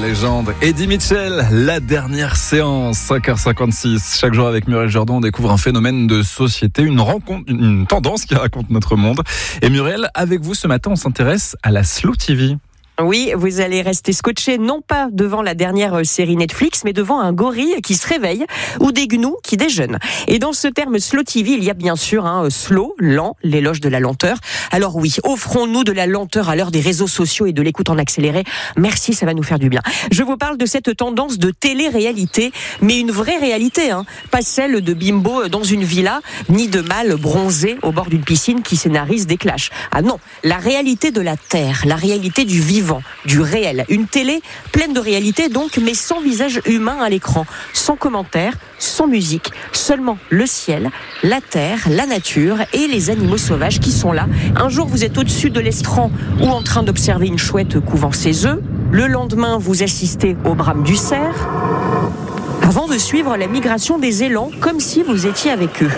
légende Eddie Mitchell, la dernière séance, 5h56. Chaque jour avec Muriel Jourdan, on découvre un phénomène de société, une rencontre, une tendance qui raconte notre monde. Et Muriel, avec vous ce matin, on s'intéresse à la Slow TV. Oui, vous allez rester scotché non pas devant la dernière série Netflix, mais devant un gorille qui se réveille ou des gnous qui déjeunent. Et dans ce terme Slow TV, il y a bien sûr slow, lent, l'éloge de la lenteur. Alors oui, offrons-nous de la lenteur à l'heure des réseaux sociaux et de l'écoute en accéléré. Merci, ça va nous faire du bien. Je vous parle de cette tendance de télé-réalité, mais une vraie réalité, pas celle de bimbo dans une villa, ni de mâle bronzé au bord d'une piscine qui scénarise des clashs. Ah non, la réalité de la terre, la réalité du vivant, du réel. Une télé pleine de réalité donc, mais sans visage humain à l'écran, sans commentaires, sans musique, seulement le ciel, la terre, la nature et les animaux sauvages qui sont là. Un jour vous êtes au-dessus de l'estran ou en train d'observer une chouette couvant ses œufs. Le lendemain vous assistez au brame du cerf, avant de suivre la migration des élans comme si vous étiez avec eux.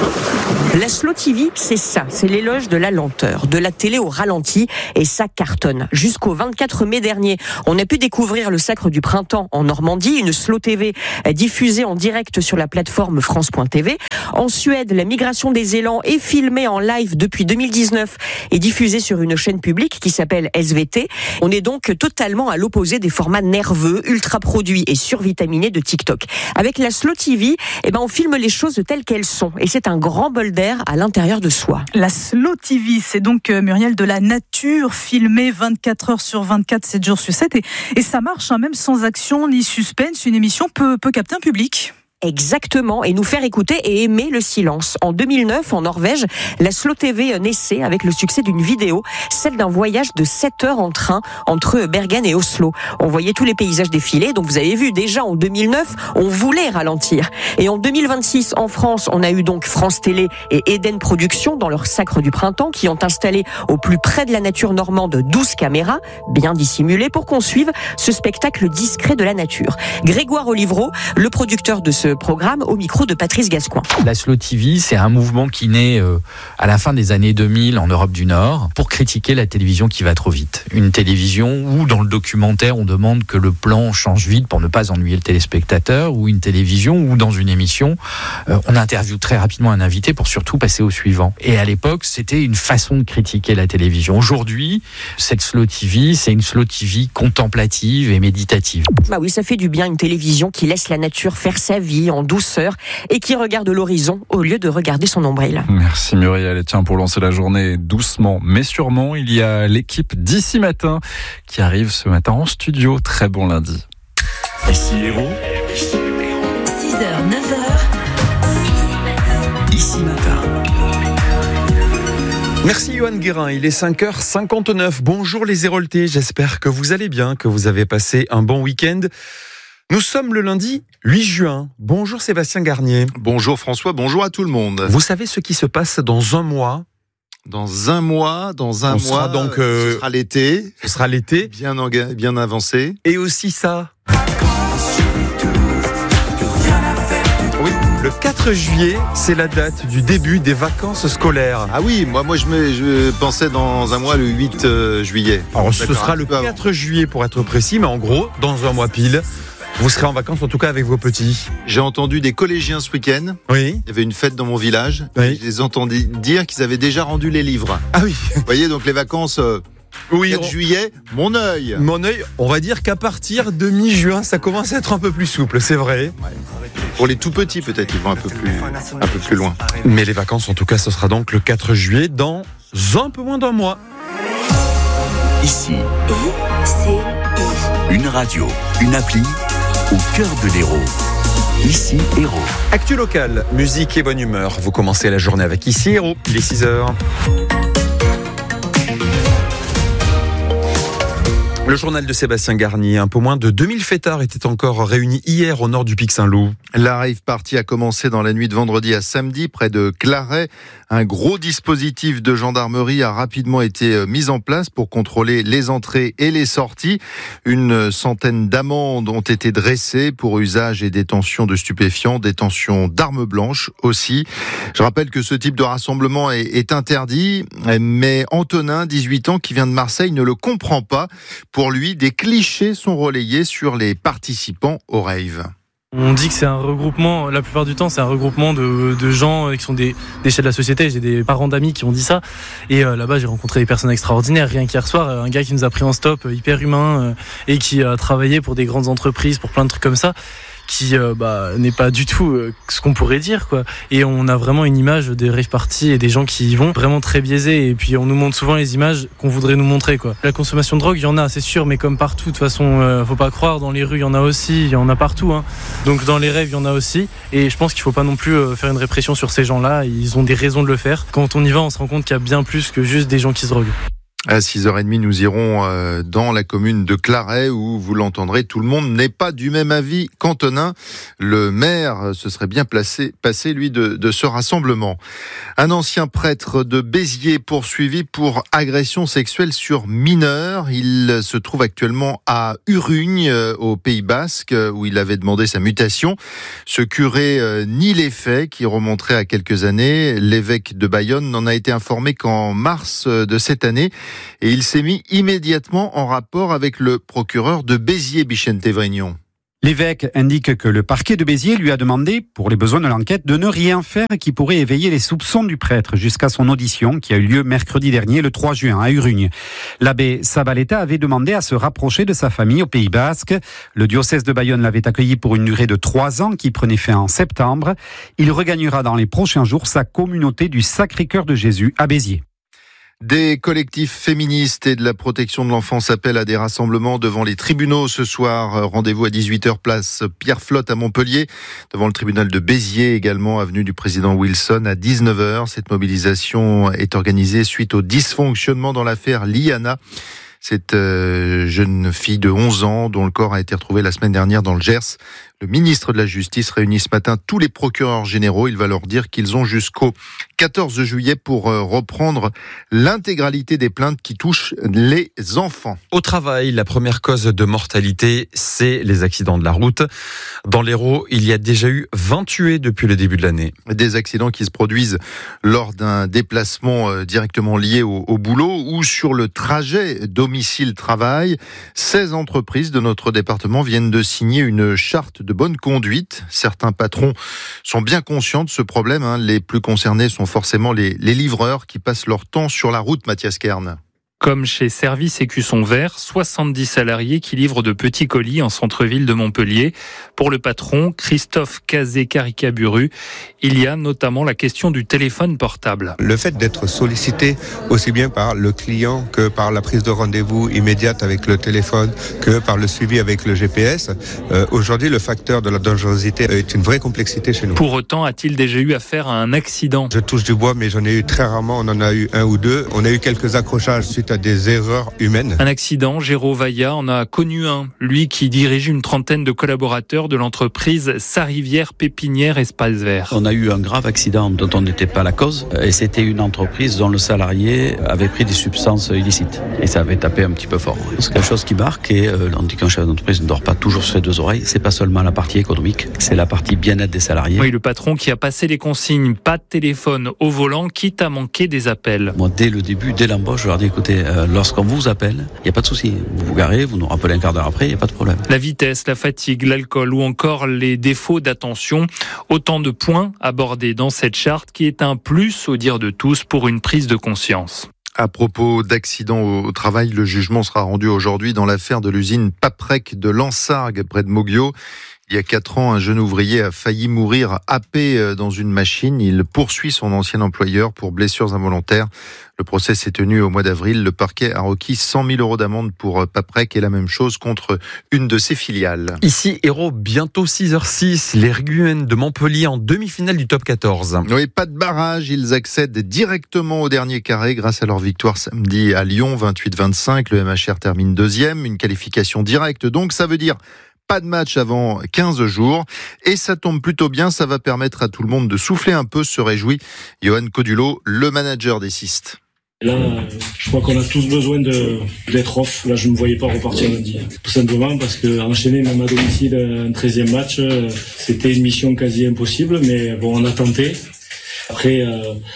La Slow TV, c'est ça, c'est l'éloge de la lenteur, de la télé au ralenti, et ça cartonne. Jusqu'au 24 mai dernier, on a pu découvrir le Sacre du Printemps en Normandie, une Slow TV diffusée en direct sur la plateforme France.tv. En Suède, la migration des élans est filmée en live depuis 2019 et diffusée sur une chaîne publique qui s'appelle SVT. On est donc totalement à l'opposé des formats nerveux, ultra produits et survitaminés de TikTok. Avec la Slow TV, on filme les choses telles qu'elles sont, et c'est un grand bol d'air à l'intérieur de soi. La Slow TV, c'est donc, Muriel, de la nature filmée 24 heures sur 24, 7 jours sur 7, et ça marche, même sans action ni suspense. Une émission peut capter un public. Exactement, et nous faire écouter et aimer le silence. En 2009, en Norvège, la Slow TV naissait avec le succès d'une vidéo, celle d'un voyage de 7 heures en train entre Bergen et Oslo. On voyait tous les paysages défiler, donc vous avez vu, déjà en 2009, on voulait ralentir. Et en 2026, en France, on a eu donc France Télé et Eden Productions dans leur Sacre du Printemps qui ont installé au plus près de la nature normande 12 caméras, bien dissimulées, pour qu'on suive ce spectacle discret de la nature. Grégoire Olivreau, le producteur de ce programme, au micro de Patrice Gascoin. La Slow TV, c'est un mouvement qui naît à la fin des années 2000 en Europe du Nord pour critiquer la télévision qui va trop vite. Une télévision où, dans le documentaire, on demande que le plan change vite pour ne pas ennuyer le téléspectateur, ou une télévision où, dans une émission, on interviewe très rapidement un invité pour surtout passer au suivant. Et à l'époque, c'était une façon de critiquer la télévision. Aujourd'hui, cette Slow TV, c'est une Slow TV contemplative et méditative. Bah oui, ça fait du bien, une télévision qui laisse la nature faire sa vie en douceur et qui regarde l'horizon au lieu de regarder son nombril. Merci Muriel. Et tiens, pour lancer la journée doucement mais sûrement, il y a l'équipe d'ici matin qui arrive ce matin en studio. Très bon lundi. Ici Héros. 6h, 9h. Ici matin. Merci Yoann Guérin, il est 5h59. Bonjour les Héroltais, j'espère que vous allez bien, que vous avez passé un bon week-end. Nous sommes le lundi 8 juin. Bonjour Sébastien Garnier. Bonjour François, bonjour à tout le monde. Vous savez ce qui se passe dans un mois ? Dans un mois, ce sera l'été. Ce sera l'été. Bien avancé. Et aussi ça. Oui, le 4 juillet, c'est la date du début des vacances scolaires. Ah oui, moi je pensais dans un mois, le 8 juillet. Alors ce sera le 4 juillet pour être précis, mais en gros, dans un mois pile, vous serez en vacances en tout cas avec vos petits. J'ai entendu des collégiens ce week-end. Oui. Il y avait une fête dans mon village. Oui. Je les ai entendus dire qu'ils avaient déjà rendu les livres. Ah oui. Vous voyez, donc les vacances... 4 juillet, mon œil, on va dire qu'à partir de mi-juin, ça commence à être un peu plus souple, c'est vrai. Ouais. Pour les tout petits, peut-être, ils vont un peu plus loin. Mais les vacances, en tout cas, ce sera donc le 4 juillet, dans un peu moins d'un mois. Ici, une radio, une appli, au cœur de l'Hérault. Ici Hérault. Actu local, musique et bonne humeur. Vous commencez la journée avec Ici Hérault, il est 6h. Le journal de Sébastien Garnier, un peu moins de 2000 fêtards étaient encore réunis hier au nord du Pic Saint-Loup. La rave party a commencé dans la nuit de vendredi à samedi près de Claret. Un gros dispositif de gendarmerie a rapidement été mis en place pour contrôler les entrées et les sorties. Une centaine d'amendes ont été dressées pour usage et détention de stupéfiants, détention d'armes blanches aussi. Je rappelle que ce type de rassemblement est interdit, mais Antonin, 18 ans, qui vient de Marseille, ne le comprend pas. Pour Pour lui, des clichés sont relayés sur les participants au rave. On dit que c'est un regroupement, la plupart du temps c'est un regroupement de gens qui sont des déchets de la société. J'ai des parents d'amis qui ont dit ça, et là-bas j'ai rencontré des personnes extraordinaires. Rien qu'hier soir, un gars qui nous a pris en stop, hyper humain, et qui a travaillé pour des grandes entreprises, pour plein de trucs comme ça, qui n'est pas du tout ce qu'on pourrait dire, quoi. Et on a vraiment une image des rave parties et des gens qui y vont vraiment très biaisée, et puis on nous montre souvent les images qu'on voudrait nous montrer, quoi. La consommation de drogue, il y en a, c'est sûr, mais comme partout, de toute façon, faut pas croire, dans les rues il y en a aussi, il y en a partout, hein. Donc dans les rêves il y en a aussi, et je pense qu'il faut pas non plus faire une répression sur ces gens-là. Ils ont des raisons de le faire. Quand on y va, on se rend compte qu'il y a bien plus que juste des gens qui se droguent. À 6h30, nous irons dans la commune de Claret où, vous l'entendrez, tout le monde n'est pas du même avis qu'Antonin. Le maire se serait bien passé, lui, de ce rassemblement. Un ancien prêtre de Béziers poursuivi pour agression sexuelle sur mineurs. Il se trouve actuellement à Urugne, au Pays Basque, où il avait demandé sa mutation. Ce curé nie les faits qui remonteraient à quelques années. L'évêque de Bayonne n'en a été informé qu'en mars de cette année. Et il s'est mis immédiatement en rapport avec le procureur de Béziers, Bichente Vrignon. L'évêque indique que le parquet de Béziers lui a demandé, pour les besoins de l'enquête, de ne rien faire qui pourrait éveiller les soupçons du prêtre jusqu'à son audition qui a eu lieu mercredi dernier, le 3 juin, à Urugne. L'abbé Sabaleta avait demandé à se rapprocher de sa famille au Pays Basque. Le diocèse de Bayonne l'avait accueilli pour une durée de 3 ans qui prenait fin en septembre. Il regagnera dans les prochains jours sa communauté du Sacré-Cœur de Jésus à Béziers. Des collectifs féministes et de la protection de l'enfance appellent à des rassemblements devant les tribunaux ce soir. Rendez-vous à 18h place Pierre Flotte à Montpellier, devant le tribunal de Béziers également, avenue du président Wilson à 19h. Cette mobilisation est organisée suite au dysfonctionnement dans l'affaire Liana. Cette jeune fille de 11 ans dont le corps a été retrouvé la semaine dernière dans le Gers. Le ministre de la Justice réunit ce matin tous les procureurs généraux. Il va leur dire qu'ils ont jusqu'au 14 juillet pour reprendre l'intégralité des plaintes qui touchent les enfants. Au travail, la première cause de mortalité, c'est les accidents de la route. Dans l'Hérault, il y a déjà eu 20 tués depuis le début de l'année. Des accidents qui se produisent lors d'un déplacement directement lié au boulot ou sur le trajet domicile-travail. 16 entreprises de notre département viennent de signer une charte de bonne conduite. Certains patrons sont bien conscients de ce problème. Les plus concernés sont forcément les livreurs qui passent leur temps sur la route, Mathias Kern. Comme chez Service Écusson Vert, 70 salariés qui livrent de petits colis en centre-ville de Montpellier. Pour le patron, Christophe Cazé-Caricaburu, il y a notamment la question du téléphone portable. Le fait d'être sollicité aussi bien par le client que par la prise de rendez-vous immédiate avec le téléphone, que par le suivi avec le GPS, aujourd'hui le facteur de la dangerosité est une vraie complexité chez nous. Pour autant, a-t-il déjà eu affaire à un accident ? Je touche du bois, mais j'en ai eu très rarement, on en a eu un ou deux. On a eu quelques accrochages suite à des erreurs humaines. Un accident, Géraud Vaillat en a connu un. Lui qui dirige une trentaine de collaborateurs de l'entreprise Sarivière Pépinière Espace Vert. On a eu un grave accident dont on n'était pas la cause et c'était une entreprise dont le salarié avait pris des substances illicites et ça avait tapé un petit peu fort. C'est quelque chose qui marque et on dit qu'un chef d'entreprise ne dort pas toujours sur ses deux oreilles. C'est pas seulement la partie économique, c'est la partie bien-être des salariés. Oui, le patron qui a passé les consignes, pas de téléphone au volant, quitte à manquer des appels. Moi, dès le début, dès l'embauche, je leur dis écoutez, lorsqu'on vous appelle, il n'y a pas de souci. Vous vous garez, vous nous rappelez un quart d'heure après, il n'y a pas de problème. La vitesse, la fatigue, l'alcool ou encore les défauts d'attention, autant de points abordés dans cette charte qui est un plus, au dire de tous, pour une prise de conscience. À propos d'accidents au travail, le jugement sera rendu aujourd'hui dans l'affaire de l'usine Paprec de Lansargues, près de Moguio. Il y a 4 ans, un jeune ouvrier a failli mourir happé dans une machine. Il poursuit son ancien employeur pour blessures involontaires. Le procès s'est tenu au mois d'avril. Le parquet a requis 100 000 € d'amende pour Paprec et la même chose contre une de ses filiales. Ici, Hérault, bientôt 6h06. Les Riguennes de Montpellier en demi-finale du top 14. Oui, pas de barrage. Ils accèdent directement au dernier carré grâce à leur victoire samedi à Lyon, 28-25. Le MHR termine 2e. Une qualification directe. Donc, ça veut dire pas de match avant 15 jours. Et ça tombe plutôt bien. Ça va permettre à tout le monde de souffler un peu, se réjouit Johan Codulot, le manager des Sistes. Là, je crois qu'on a tous besoin d'être off. Là, je ne me voyais pas repartir lundi. Tout simplement parce que enchaîner même à domicile un 13e match, c'était une mission quasi impossible. Mais bon, on a tenté. Après,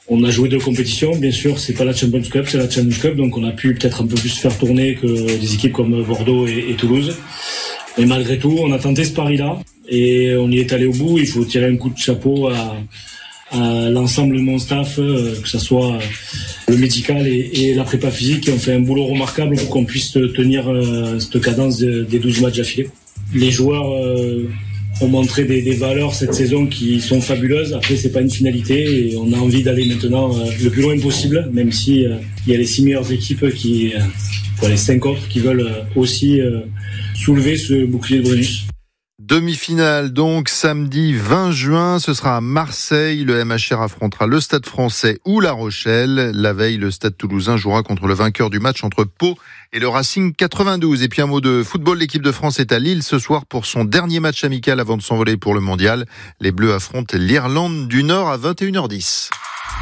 On a joué 2 compétitions, bien sûr, c'est pas la Champions Cup, c'est la Challenge Cup, donc on a pu peut-être un peu plus faire tourner que des équipes comme Bordeaux et Toulouse. Mais malgré tout, on a tenté ce pari-là et on y est allé au bout. Il faut tirer un coup de chapeau à l'ensemble de mon staff, que ce soit le médical et la prépa physique, qui ont fait un boulot remarquable pour qu'on puisse tenir cette cadence des 12 matchs d'affilée. Les joueurs ont montré des valeurs cette saison qui sont fabuleuses. Après, c'est pas une finalité et on a envie d'aller maintenant le plus loin possible, même si il y a les 6 meilleures équipes les 5 autres qui veulent aussi soulever ce bouclier de bonus. Demi-finale donc samedi 20 juin, ce sera à Marseille. Le MHR affrontera le Stade Français ou La Rochelle. La veille, le Stade Toulousain jouera contre le vainqueur du match entre Pau et le Racing 92. Et puis un mot de football, l'équipe de France est à Lille ce soir pour son dernier match amical avant de s'envoler pour le mondial. Les Bleus affrontent l'Irlande du Nord à 21h10.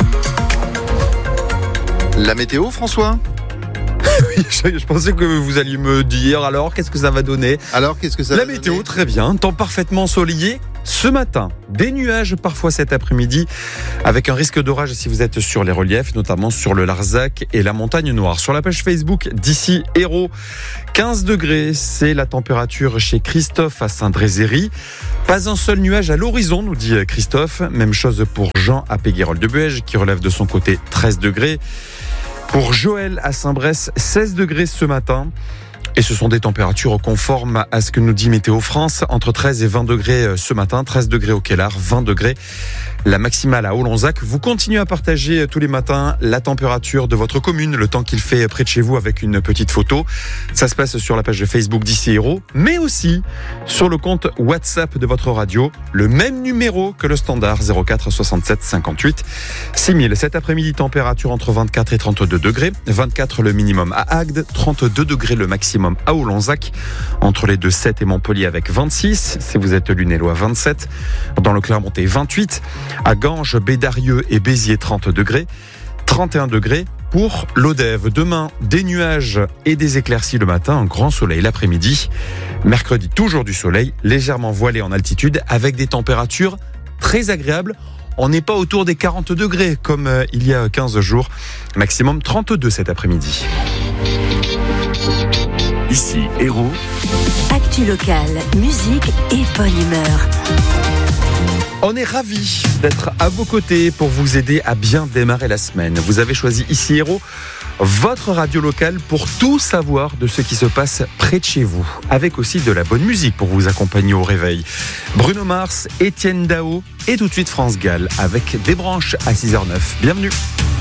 La météo, François ? Oui, je pensais que vous alliez me dire alors qu'est-ce que ça va donner. Alors qu'est-ce que ça va donner ? La météo, très bien, temps parfaitement ensoleillé ce matin. Des nuages parfois cet après-midi avec un risque d'orage si vous êtes sur les reliefs, notamment sur le Larzac et la Montagne Noire. Sur la page Facebook d'ici Hérault, 15 degrés, c'est la température chez Christophe à Saint-Drézéry. Pas un seul nuage à l'horizon, nous dit Christophe. Même chose pour Jean à Péguerolles-de-Buège qui relève de son côté 13 degrés. Pour Joël à Saint-Bresse, 16 degrés ce matin. Et ce sont des températures conformes à ce que nous dit Météo France. Entre 13 et 20 degrés ce matin, 13 degrés au Kellar, 20 degrés la maximale à Olonzac. Vous continuez à partager tous les matins la température de votre commune, le temps qu'il fait près de chez vous avec une petite photo. Ça se passe sur la page de Facebook d'ici Hérault, mais aussi sur le compte WhatsApp de votre radio. Le même numéro que le standard 04 67 58 6000. Cet après-midi, température entre 24 et 32 degrés. 24 le minimum à Agde, 32 degrés le maximum à Olonzac. Entre les deux, 7 et Montpellier avec 26. Si vous êtes Lunellois, 27. Dans le Clermontais, 28. À Ganges, Bédarieux et Béziers, 30 degrés. 31 degrés pour l'Odève. Demain, des nuages et des éclaircies le matin, un grand soleil l'après-midi. Mercredi, toujours du soleil, légèrement voilé en altitude, avec des températures très agréables. On n'est pas autour des 40 degrés comme il y a 15 jours. Maximum 32 cet après-midi. Ici, Hérault. Actu locale, musique et bonne humeur. On est ravis d'être à vos côtés pour vous aider à bien démarrer la semaine. Vous avez choisi ici Hérault, votre radio locale pour tout savoir de ce qui se passe près de chez vous. Avec aussi de la bonne musique pour vous accompagner au réveil. Bruno Mars, Étienne Dao et tout de suite France Gall avec Des branches à 6h09. Bienvenue.